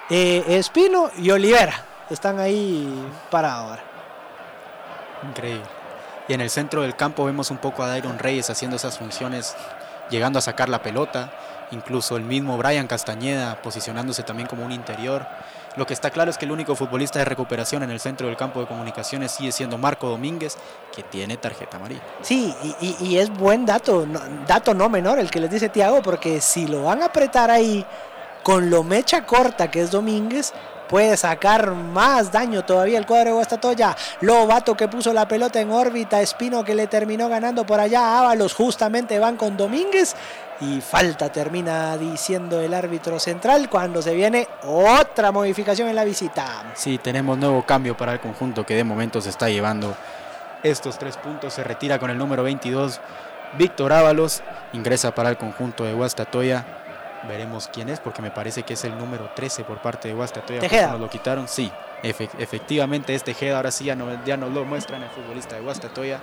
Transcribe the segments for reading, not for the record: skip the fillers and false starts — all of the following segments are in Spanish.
Espino y Olivera están ahí parados ahora. Increíble. Y en el centro del campo vemos un poco a Dairon Reyes haciendo esas funciones, llegando a sacar la pelota, incluso el mismo Brian Castañeda posicionándose también como un interior. Lo que está claro es que el único futbolista de recuperación en el centro del campo de comunicaciones sigue siendo Marco Domínguez, que tiene tarjeta amarilla. Sí, y es buen dato no menor el que les dice Thiago, porque si lo van a apretar ahí con lo mecha corta que es Domínguez, puede sacar más daño todavía el cuadro de Guastatoya. Lobato que puso la pelota en órbita, Espino que le terminó ganando por allá, Ábalos justamente van con Domínguez y falta, termina diciendo el árbitro central cuando se viene otra modificación en la visita. Sí, tenemos nuevo cambio para el conjunto que de momento se está llevando estos 3 puntos. Se retira con el número 22 Víctor Ábalos, ingresa para el conjunto de Guastatoya. Veremos quién es, porque me parece que es el número 13 por parte de Guastatoya. Tejeda. Nos lo quitaron, sí, efectivamente es Tejeda. Ahora sí ya nos lo muestran el futbolista de Guastatoya.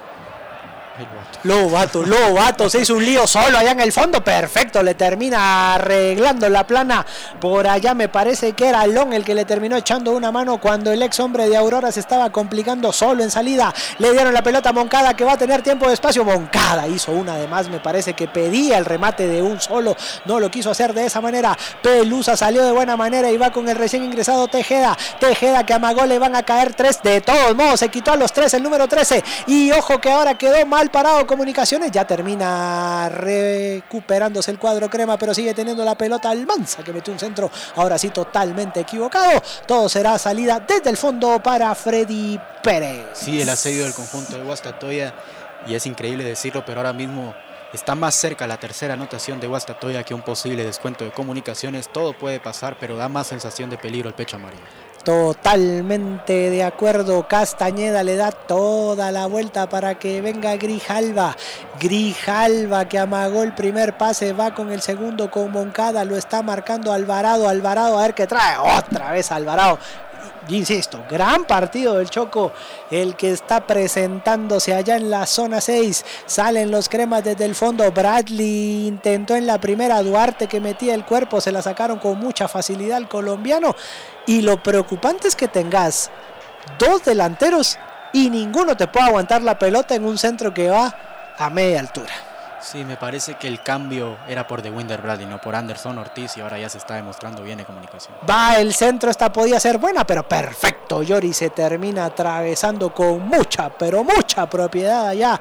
Lobato se hizo un lío solo allá en el fondo, perfecto, le termina arreglando la plana por allá. Me parece que era Long el que le terminó echando una mano cuando el ex hombre de Aurora se estaba complicando solo en salida. Le dieron la pelota a Moncada, que va a tener tiempo de espacio. Moncada hizo una de más, me parece que pedía el remate de un solo, no lo quiso hacer de esa manera. Pelusa salió de buena manera y va con el recién ingresado Tejeda que amagó, le van a caer 3, de todos modos se quitó a los 3 el número 13, y ojo que ahora quedó mal parado Comunicaciones, ya termina recuperándose el cuadro crema, pero sigue teniendo la pelota Almanza, que metió un centro ahora sí totalmente equivocado. Todo será salida desde el fondo para Freddy Pérez. Sí, el asedio del conjunto de Guastatoya, y es increíble decirlo, pero ahora mismo está más cerca la tercera anotación de Guastatoya que un posible descuento de Comunicaciones. Todo puede pasar, pero da más sensación de peligro el pecho amarillo. Totalmente de acuerdo. Castañeda le da toda la vuelta para que venga Grijalva que amagó el primer pase, va con el segundo con Moncada, lo está marcando Alvarado, a ver qué trae, otra vez Alvarado. Insisto, gran partido del Choco, el que está presentándose allá en la zona 6. Salen los cremas desde el fondo. Bradley intentó en la primera, Duarte que metía el cuerpo, se la sacaron con mucha facilidad al colombiano. Y lo preocupante es que tengas 2 delanteros y ninguno te puede aguantar la pelota en un centro que va a media altura. Sí, me parece que el cambio era por Dewinder Bradley, no por Anderson Ortiz, y ahora ya se está demostrando bien en Comunicación. Va el centro, esta podía ser buena, pero perfecto. Yori se termina atravesando con mucha, pero mucha propiedad allá.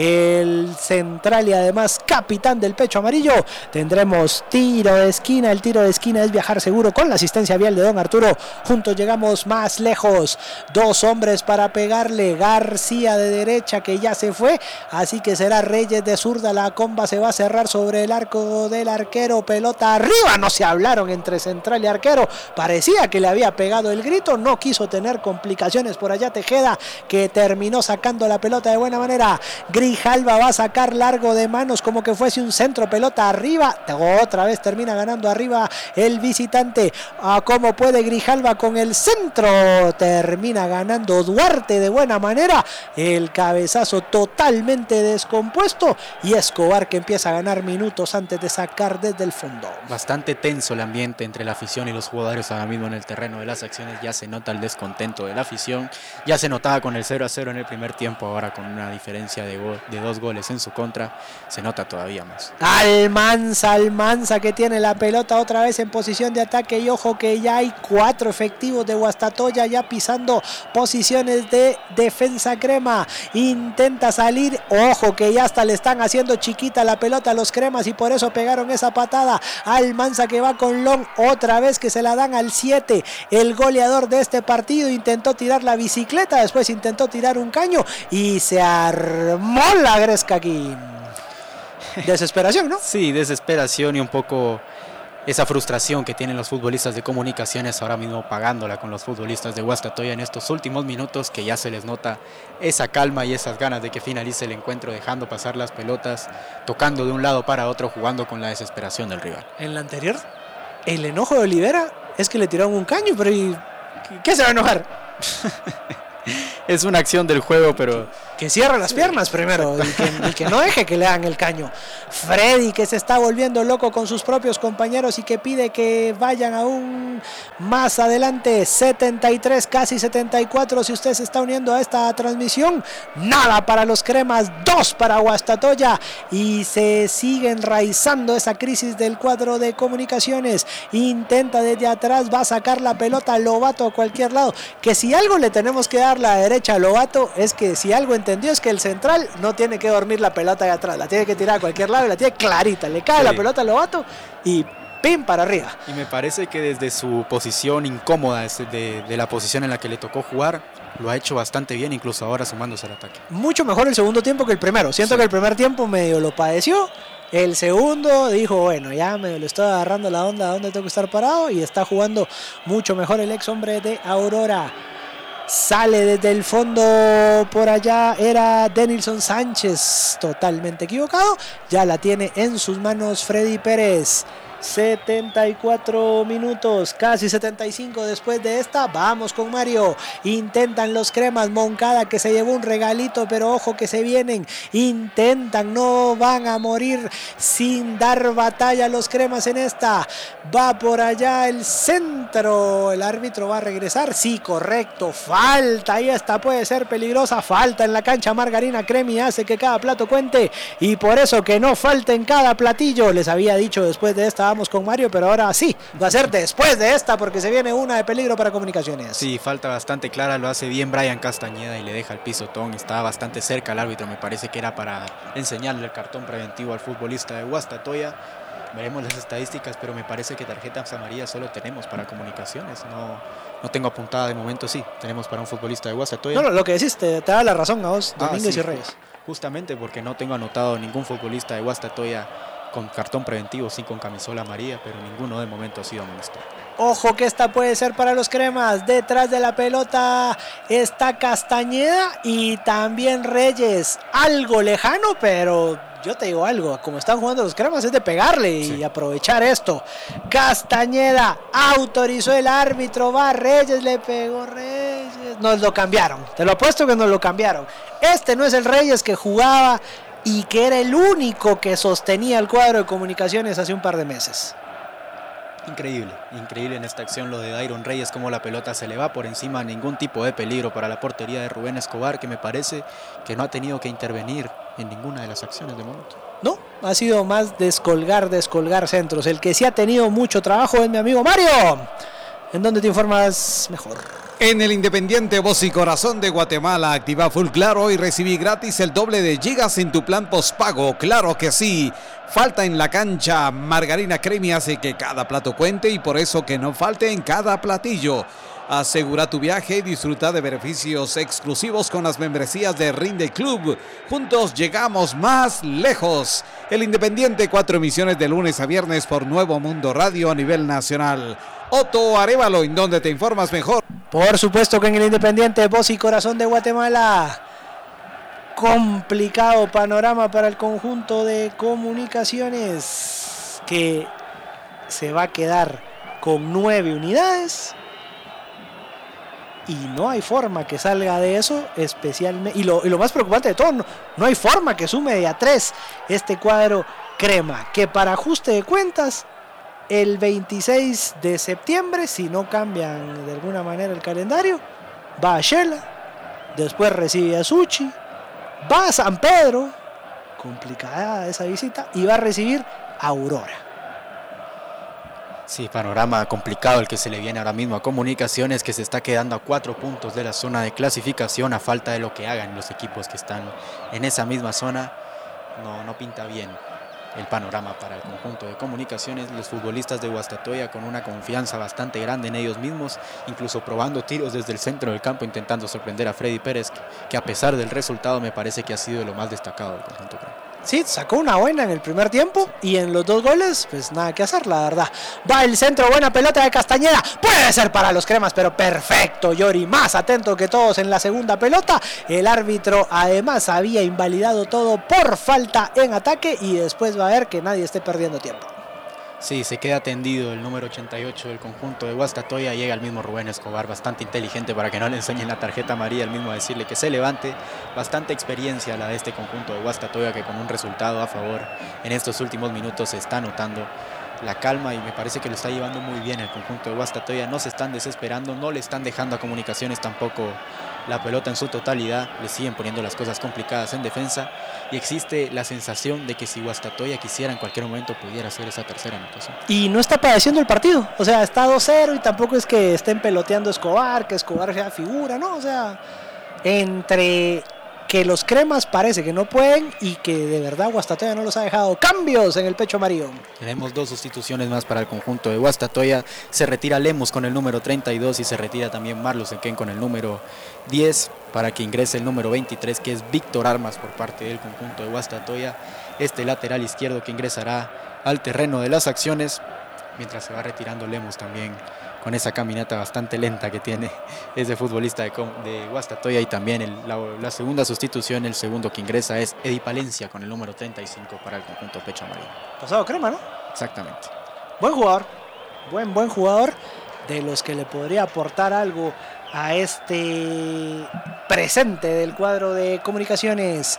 El central y además capitán del pecho amarillo. Tendremos tiro de esquina. El tiro de esquina es viajar seguro con la asistencia vial de don Arturo. Juntos llegamos más lejos. 2 hombres para pegarle. García de derecha, que ya se fue, así que será Reyes de zurda. La comba se va a cerrar sobre el arco del arquero, pelota arriba, no se hablaron entre central y arquero, parecía que le había pegado el grito, no quiso tener complicaciones por allá Tejeda, que terminó sacando la pelota de buena manera. Grijalva va a sacar largo de manos como que fuese un centro, pelota arriba, otra vez termina ganando arriba el visitante. ¿Cómo puede Grijalva con el centro? Termina ganando Duarte de buena manera, el cabezazo totalmente descompuesto, y Escobar que empieza a ganar minutos antes de sacar desde el fondo. Bastante tenso el ambiente entre la afición y los jugadores ahora mismo en el terreno de las acciones. Ya se nota el descontento de la afición, ya se notaba con el 0-0 en el primer tiempo, ahora con una diferencia de 2 goles en su contra, se nota todavía más. Almanza que tiene la pelota otra vez en posición de ataque, y ojo que ya hay 4 efectivos de Guastatoya ya pisando posiciones de defensa crema. Intenta salir, ojo que ya hasta le están haciendo chiquita la pelota a los cremas y por eso pegaron esa patada. Almanza que va con Long, otra vez que se la dan al 7, el goleador de este partido. Intentó tirar la bicicleta, después intentó tirar un caño y se armó la gresca aquí. Desesperación, ¿no? Sí, desesperación y un poco esa frustración que tienen los futbolistas de Comunicaciones ahora mismo, pagándola con los futbolistas de Guastatoya en estos últimos minutos, que ya se les nota esa calma y esas ganas de que finalice el encuentro, dejando pasar las pelotas, tocando de un lado para otro, jugando con la desesperación del rival. En la anterior, el enojo de Olivera es que le tiraron un caño, pero ¿qué se va a enojar? Es una acción del juego, pero... Que cierre las piernas primero y que no deje que le hagan el caño. Freddy, que se está volviendo loco con sus propios compañeros y que pide que vayan aún más adelante. 73, casi 74, si usted se está uniendo a esta transmisión. Nada para los cremas, 2 para Guastatoya. Y se sigue enraizando esa crisis del cuadro de Comunicaciones. Intenta desde atrás, va a sacar la pelota a Lobato a cualquier lado. Que si algo le tenemos que dar la derecha a Lobato, es que si algo entendió es que el central no tiene que dormir la pelota de atrás, la tiene que tirar a cualquier lado y la tiene clarita, le cae la pelota a Lobato y pim para arriba. Y me parece que desde su posición incómoda, de la posición en la que le tocó jugar, lo ha hecho bastante bien, incluso ahora sumándose al ataque. Mucho mejor el segundo tiempo que el primero. Siento que el primer tiempo medio lo padeció. El segundo dijo, bueno, ya me lo estoy agarrando la onda, ¿a dónde tengo que estar parado? Y está jugando mucho mejor el ex hombre de Aurora. Sale desde el fondo por allá, era Denilson Sánchez, totalmente equivocado. Ya la tiene en sus manos Freddy Pérez. 74 minutos, casi 75 después de esta. Vamos con Mario. Intentan los cremas. Moncada que se llevó un regalito, pero ojo que se vienen. Intentan, no van a morir sin dar batalla los cremas en esta. Va por allá el centro. El árbitro va a regresar. Sí, correcto. Falta. Ahí está, puede ser peligrosa. Falta en la cancha. Margarina Cremi hace que cada plato cuente. Y por eso que no falte en cada platillo. Les había dicho después de esta. Vamos con Mario, pero ahora sí, va a ser después de esta porque se viene una de peligro para Comunicaciones. Sí, falta bastante clara, lo hace bien Brian Castañeda y le deja el pisotón, está bastante cerca al árbitro, me parece que era para enseñarle el cartón preventivo al futbolista de Guastatoya. Veremos las estadísticas, pero me parece que tarjetas amarillas solo tenemos para Comunicaciones, no tengo apuntada de momento, sí, tenemos para un futbolista de Guastatoya. No, lo que decís te da la razón a vos, Domínguez sí, y Reyes. Justamente porque no tengo anotado ningún futbolista de Guastatoya con cartón preventivo, sí con camisola amarilla, pero ninguno de momento ha sido amonestado. Ojo que esta puede ser para los cremas. Detrás de la pelota está Castañeda y también Reyes. Algo lejano, pero yo te digo algo, como están jugando los cremas es de pegarle y aprovechar esto. Castañeda autorizó el árbitro, va Reyes, le pegó Reyes. Nos lo cambiaron, te lo apuesto que nos lo cambiaron. Este no es el Reyes que jugaba y que era el único que sostenía el cuadro de Comunicaciones hace un par de meses. Increíble en esta acción lo de Dairon Reyes, como la pelota se le va por encima, ningún tipo de peligro para la portería de Rubén Escobar, que me parece que no ha tenido que intervenir en ninguna de las acciones de momento. No, ha sido más descolgar centros. El que sí ha tenido mucho trabajo es mi amigo Mario. ¿En dónde te informas mejor? En el Independiente Voz y Corazón de Guatemala, activa Full Claro y recibí gratis el doble de gigas en tu plan postpago. Claro que sí. Falta en la cancha. Margarina Cremi hace que cada plato cuente y por eso que no falte en cada platillo. Asegura tu viaje y disfruta de beneficios exclusivos con las membresías de Rinde Club. Juntos llegamos más lejos. El Independiente, 4 emisiones de lunes a viernes por Nuevo Mundo Radio a nivel nacional. Otto Arévalo, ¿en dónde te informas mejor? Por supuesto que en el Independiente Voz y Corazón de Guatemala. Complicado panorama para el conjunto de Comunicaciones, que se va a quedar con 9 unidades y no hay forma que salga de eso, especialmente, y lo más preocupante de todo, no hay forma que sume de a 3 este cuadro crema, que para ajuste de cuentas el 26 de septiembre, si no cambian de alguna manera el calendario, va a Shela, después recibe a Suchi, va a San Pedro, complicada esa visita, y va a recibir a Aurora. Sí, panorama complicado el que se le viene ahora mismo a Comunicaciones, que se está quedando a 4 puntos de la zona de clasificación a falta de lo que hagan los equipos que están en esa misma zona. No pinta bien el panorama para el conjunto de Comunicaciones. Los futbolistas de Guastatoya con una confianza bastante grande en ellos mismos, incluso probando tiros desde el centro del campo, intentando sorprender a Freddy Pérez, que a pesar del resultado me parece que ha sido lo más destacado del conjunto. Sí, sacó una buena en el primer tiempo y en los 2 goles, pues nada que hacer, la verdad. Va el centro, buena pelota de Castañeda. Puede ser para los cremas, pero perfecto, Yori. Más atento que todos en la segunda pelota. El árbitro además había invalidado todo por falta en ataque y después va a ver que nadie esté perdiendo tiempo. Sí, se queda tendido el número 88 del conjunto de Guastatoya. Llega el mismo Rubén Escobar, bastante inteligente para que no le enseñen la tarjeta amarilla, el mismo a decirle que se levante. Bastante experiencia la de este conjunto de Guastatoya, que con un resultado a favor en estos últimos minutos se está notando la calma y me parece que lo está llevando muy bien el conjunto de Guastatoya. No se están desesperando, no le están dejando a Comunicaciones tampoco la pelota en su totalidad, le siguen poniendo las cosas complicadas en defensa y existe la sensación de que si Guastatoya quisiera en cualquier momento pudiera hacer esa tercera anotación. Y no está padeciendo el partido, o sea, está 2-0 y tampoco es que estén peloteando a Escobar, que Escobar sea figura, ¿no? O sea, entre que los cremas parece que no pueden y que de verdad Guastatoya no los ha dejado. Cambios en el pecho amarillo. Tenemos 2 sustituciones más para el conjunto de Guastatoya. Se retira Lemos con el número 32 y se retira también Marlos Enquén con el número 10 para que ingrese el número 23, que es Víctor Armas por parte del conjunto de Guastatoya. Este lateral izquierdo que ingresará al terreno de las acciones, mientras se va retirando Lemos también con esa caminata bastante lenta que tiene ese futbolista de Guastatoya. Y también la segunda sustitución, el segundo que ingresa es Eddie Palencia con el número 35 para el conjunto pecho amarillo. Pasado crema, ¿no? Exactamente. Buen jugador, buen jugador, de los que le podría aportar algo a este presente del cuadro de Comunicaciones.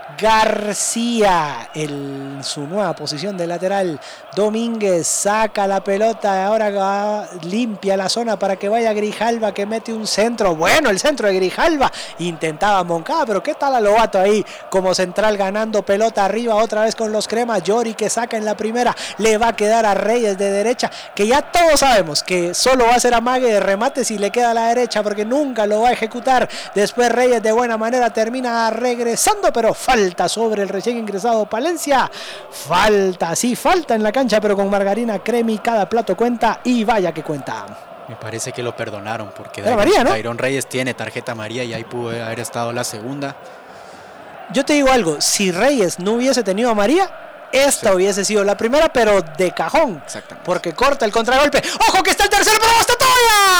García en su nueva posición de lateral. Domínguez saca la pelota, ahora limpia la zona para que vaya Grijalva, que mete un centro. Bueno, el centro de Grijalva, intentaba Moncada, pero qué tal a Lobato ahí como central ganando pelota arriba otra vez con los cremas. Yori que saca en la primera, le va a quedar a Reyes de derecha, que ya todos sabemos que solo va a ser amague de remate si le queda a la derecha, porque nunca lo va a ejecutar. Después Reyes de buena manera termina regresando, pero falta sobre el recién ingresado Palencia. Falta en la cancha, pero con margarina Cremi cada plato cuenta y vaya que cuenta. Me parece que lo perdonaron porque Dairon Reyes tiene tarjeta amarilla y ahí pudo haber estado la segunda. Yo te digo algo, si Reyes no hubiese tenido amarilla, esta hubiese sido la primera, pero de cajón. Exactamente. Porque corta el contragolpe. ¡Ojo que está el tercero para Guastatoya!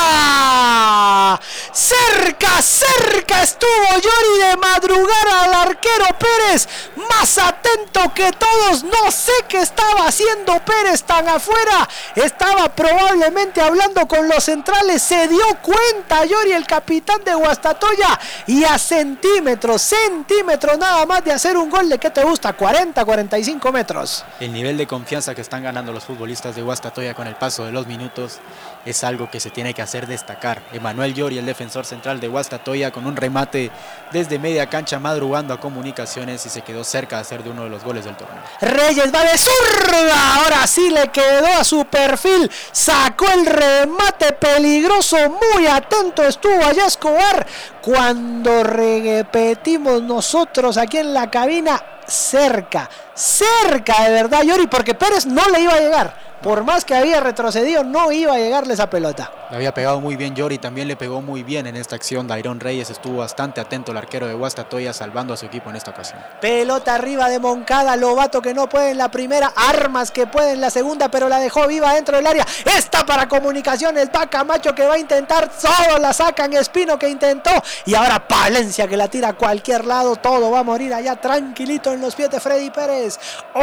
Cerca estuvo Yori de madrugar al arquero Pérez. Más atento que todos. No sé qué estaba haciendo Pérez tan afuera. Estaba probablemente hablando con los centrales. Se dio cuenta Yori, el capitán de Guastatoya. Y a centímetros nada más de hacer un gol de, ¿qué te gusta? 40, 45 metros. El nivel de confianza que están ganando los futbolistas de Guastatoya con el paso de los minutos es algo que se tiene que hacer destacar. Emanuel Yori, el defensor central de Guastatoya, con un remate desde media cancha madrugando a Comunicaciones y se quedó cerca de hacer de uno de los goles del torneo. Reyes va de zurda, ahora sí le quedó a su perfil, sacó el remate peligroso, muy atento estuvo allá Escobar cuando repetimos nosotros aquí en la cabina. Cerca de verdad Yori, porque Pérez no le iba a llegar. Por más que había retrocedido, no iba a llegarle esa pelota. Le había pegado muy bien Yori, también le pegó muy bien en esta acción. Dairon Reyes estuvo bastante atento, el arquero de Guastatoya, salvando a su equipo en esta ocasión. Pelota arriba de Moncada, Lobato que no puede en la primera, Armas que puede en la segunda, pero la dejó viva dentro del área. Está para Comunicaciones, va Camacho que va a intentar, solo la sacan, Espino que intentó, y ahora Palencia que la tira a cualquier lado. Todo va a morir allá tranquilito en los pies de Freddy Pérez.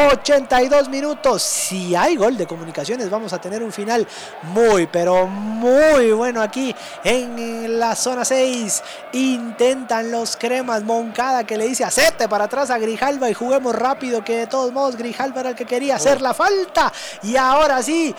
82 minutos, si hay gol de Comunicaciones vamos a tener un final muy pero muy bueno aquí en la zona 6. Intentan los cremas, Moncada que le dice hacete para atrás a Grijalva y juguemos rápido, que de todos modos Grijalva era el que quería hacer la falta. Y ahora sí,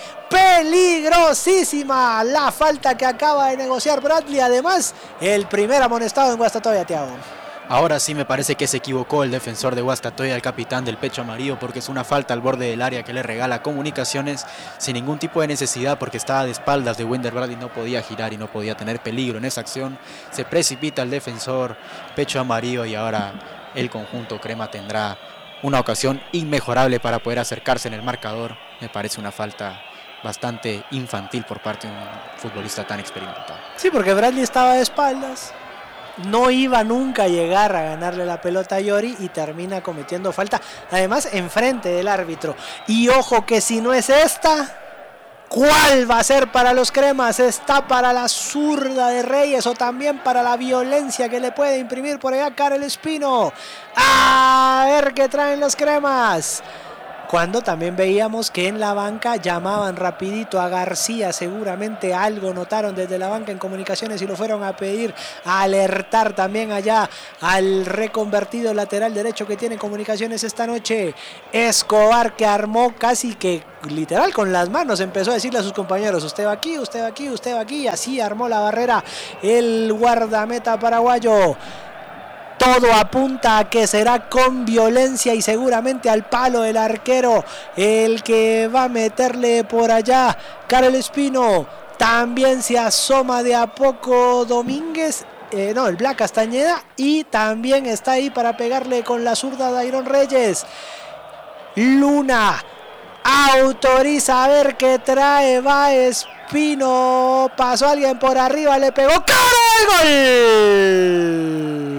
peligrosísima la falta que acaba de negociar Bradley. Además, el primer amonestado en Guastatoya, Thiago. Ahora sí me parece que se equivocó el defensor de Guastatoya, el capitán del pecho amarillo, porque es una falta al borde del área que le regala Comunicaciones sin ningún tipo de necesidad, porque estaba de espaldas de Winder Bradley, no podía girar y no podía tener peligro en esa acción. Se precipita el defensor pecho amarillo y ahora el conjunto crema tendrá una ocasión inmejorable para poder acercarse en el marcador. Me parece una falta bastante infantil por parte de un futbolista tan experimentado. Sí, porque Bradley estaba de espaldas. No iba nunca a llegar a ganarle la pelota a Yori y termina cometiendo falta, además enfrente del árbitro. Y ojo que si no es esta, ¿cuál va a ser para los cremas? Está para la zurda de Reyes o también para la violencia que le puede imprimir por allá Karel Espino. A ver qué traen los cremas. cuando también veíamos que en la banca llamaban rapidito a García, seguramente algo notaron desde la banca en comunicaciones y lo fueron a pedir, a alertar también allá al reconvertido lateral derecho que tiene comunicaciones esta noche, Escobar, que armó casi que literal con las manos, empezó a decirle a sus compañeros, usted va aquí, usted va aquí, usted va aquí, así armó la barrera el guardameta paraguayo. Todo apunta a que será con violencia y seguramente al palo del arquero el que va a meterle por allá. Karel Espino, también se asoma de a poco Domínguez, el Black Castañeda, y también está ahí para pegarle con la zurda a Dairon Reyes. Luna autoriza a ver qué trae, va Espino, pasó alguien por arriba, le pegó, ¡cara el gol!